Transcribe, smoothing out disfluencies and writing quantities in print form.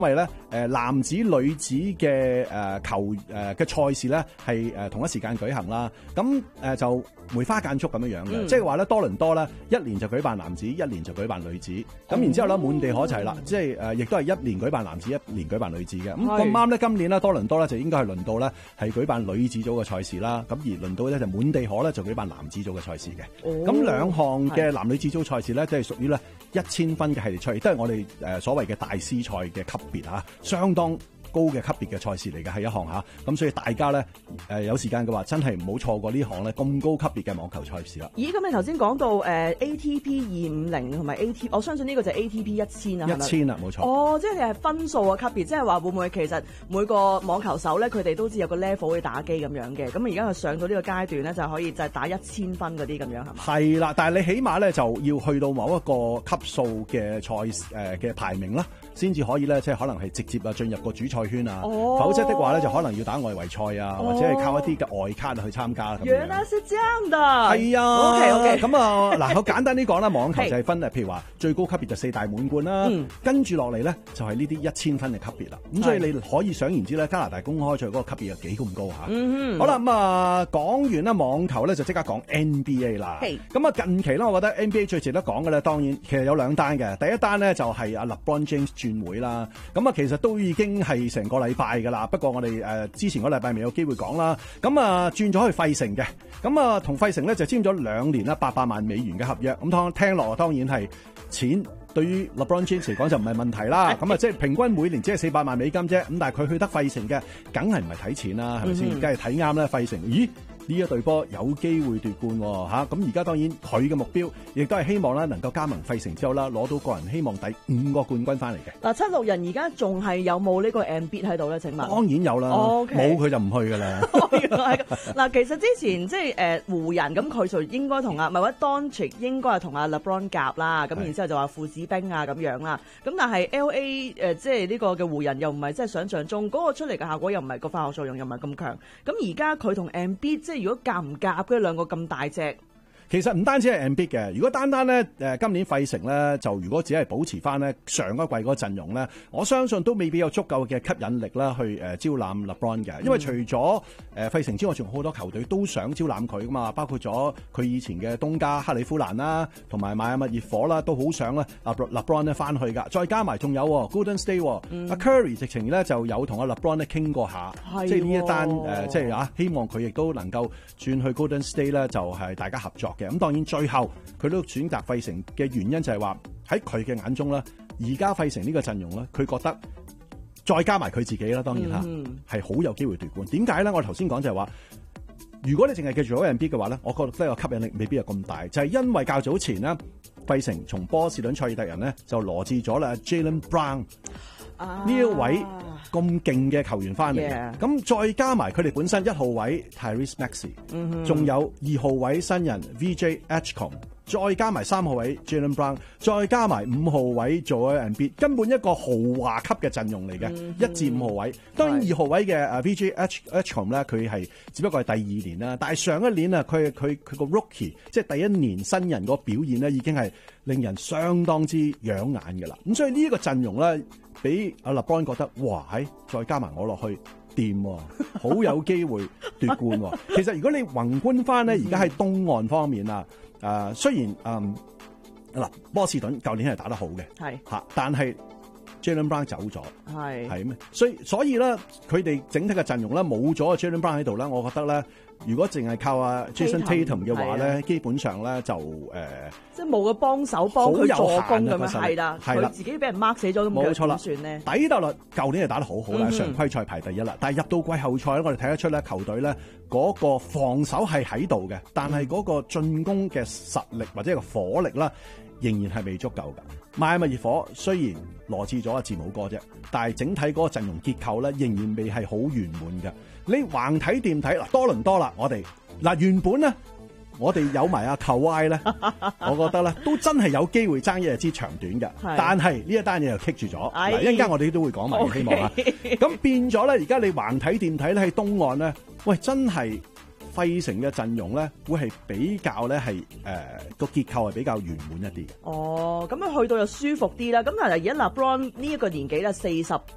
因為咧男子女子嘅球嘅賽事咧係同一時間舉行啦，咁就梅花間竹咁樣嘅，即係話咧多倫多咧一年就舉辦男子，一年就舉辦女子，咁然之後咧滿地可齊啦，即係亦都係一年舉辦男子，一年舉辦女子嘅。咁咁啱咧，今年咧多倫多咧就應該係輪到咧係舉辦女子組嘅賽事啦，咁而輪到咧就滿地可咧就舉辦男子組嘅賽事嘅。咁兩項嘅男女子組賽事咧，都係屬於咧1000分嘅系列賽，都係我哋所謂嘅大師賽嘅級別嚇，相當高嘅級別嘅賽事嚟嘅係一項嚇，咁所以大家咧有時間嘅話，真係唔好錯過呢項咧咁高級別嘅網球賽事啦。 咦，咁你頭先講到ATP 250同埋 我相信呢個就係 ATP 1000啊 ，1000啊，冇錯。 哦，即係分數嘅級別，即係話會唔會其實每個網球手咧，佢哋都知有個 level 去打機咁樣嘅，咁而家佢上到呢個階段咧，就可以就係打1000分嗰啲咁樣係嘛？係啦，但係你起碼咧就要去到某一個級數嘅賽嘅排名啦，先至可以咧即係可能係直接進入個主賽圈啊，否則的話咧就可能要打外圍賽啊，或者係靠一啲嘅外卡去參加。 原來是這樣的。 係啊。 OK。 咁啊嗱，好簡單啲講啦，網球就係分譬如話最高級別就4大滿貫啦，跟住落嚟咧就係呢啲1000分嘅級別啦。咁所以你可以想而知咧，加拿大公開賽嗰個級別有幾咁高嚇。好啦，咁啊講完啦網球咧，就即刻講 NBA 啦。咁啊近期咧，我覺得 NBA 最值得講嘅咧，當然其實有2單嘅。第一單咧就係阿 LeBron James 轉會啦。咁啊其實都已經係成個禮拜㗎啦，不過我哋之前個禮拜未有機會講啦。咁啊轉咗去費城嘅，咁啊同費城咧就簽咗2年啦，$800萬嘅合約。咁聽落當然係錢對於 LeBron James 嚟講就唔係問題啦。咁啊即係平均每年只係$400萬啫。咁但係佢去得費城嘅，梗係唔係睇錢啦，係咪先？梗係睇啱啦，費城。咦？呢一隊波有機會奪冠喎嚇，咁而家當然佢嘅目標亦都係希望咧能夠加盟費城之後啦，攞到個人希望第5個冠軍翻嚟嘅。 嗱，76人而家仲係有冇呢個 Embiid 喺度咧？請問當然有啦，冇佢就唔去㗎啦。 嗱，其實之前即係湖人咁，佢就應該同唔係話 Doncic 應該係同阿 LeBron 夾啦，咁然之後就話父子兵啊咁樣啦。咁但係 LA 即係呢個嘅湖人又唔係即係想像中嗰個出嚟嘅效果，又唔係個化學作用又唔係咁強。咁而家佢同 Embiid 即係如果夾唔夾嗰兩個咁大隻？ 其實唔單止係 Embiid 嘅，如果單咧今年費城咧就如果只係保持翻咧上一季嗰個陣容咧，我相信都未必有足夠嘅吸引力啦去招攬 LeBron 嘅，因為除咗費城之外，仲有好多球隊都想招攬佢噶嘛，包括咗佢以前嘅東家克里夫蘭啦，同埋邁阿密熱火啦，都好想咧 LeBron 咧翻去噶，再加埋仲有 Golden State，阿 Curry 直情咧就有同阿 LeBron 咧傾過下，即係呢一單即係希望佢亦都能夠轉去 Golden State 咧，就係大家合作。咁當然最後佢都選擇費城嘅原因就係話喺佢嘅眼中咧，而家費城呢個陣容咧，佢覺得再加埋佢自己啦，當然啦，係好有機會奪冠。點解咧？我頭先講就係話，如果你淨係記住嗰 Embiid 嘅話咧，我覺得個吸引力未必有咁大，就係因為較早前呢，費城從波士頓賽爾特人咧就羅致咗啦 Jaylen Brown 呢一位咁勁嘅球員翻嚟，咁再加埋佢哋本身1號位 Tyrese Maxey，仲有2號位新人 VJ Edgecombe， 再加埋3號位 Jaylen Brown， 再加埋5號位Joel Embiid，根本一個豪華級嘅陣容嚟嘅，1至5號位。當然2號位嘅VJ Edgecombe 咧，佢係只不過係第2年啦，但係上一年啊，佢個 Rookie 即係第1年新人個表現咧，已經係令人相當之養眼㗎啦。咁所以呢一個陣容咧，俾阿 LeBron 覺得哇，再加埋我落去掂喎，好有機會奪冠喎。其實如果你宏觀翻咧，而家喺東岸方面啊，雖然波士頓舊年係打得好嘅，但係 Jaylen Brown 走咗，係咩？所以咧，佢哋整體嘅陣容咧冇咗 Jaylen Brown 喺度咧，我覺得咧，如果淨係靠阿 Jason Tatum 嘅話咧，基本上咧就即係冇個幫手幫佢助攻咁樣，係啦，佢自己俾人 mark 死咗咁樣點算咧？ 底特律舊年係打得好好啦，常規賽排第1啦，但係入到季後賽咧，我哋睇得出咧，球隊咧嗰個防守係喺度嘅，但係嗰個進攻嘅實力或者個火力啦，仍然係未足夠㗎。邁阿密熱火雖然羅致咗字母哥啫，但係整體嗰個陣容結構咧，仍然未係好圓滿嘅。你橫睇掂睇嗱，多倫多啦，我哋原本咧，我哋有埋阿 Kawhi 咧，我覺得咧都真係有機會爭一日之長短嘅。但係呢一單嘢又棘住咗。嗱，一陣間我哋都會講埋，希望啊。咁變咗咧，而家你橫睇掂睇咧，喺東岸咧，喂，真係費城嘅陣容咧，會係比較咧係個結構係比較圓滿一啲嘅。 哦，咁樣去到又舒服啲啦。咁但係而家 LeBron 呢一個年紀咧，40